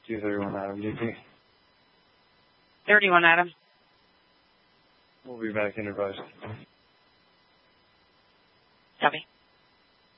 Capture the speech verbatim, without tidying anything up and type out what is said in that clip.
two thirty-one Adam, D P. thirty-one Adam. We'll be back in advice. Copy.